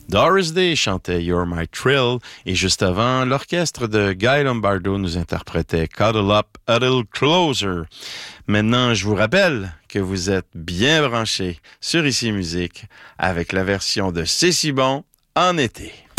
Doris Day chantait You're My Thrill et juste avant, l'orchestre de Guy Lombardo nous interprétait Cuddle Up a Little Closer. Maintenant, je vous rappelle que vous êtes bien branchés sur Ici Musique avec la version de C'est si bon en été.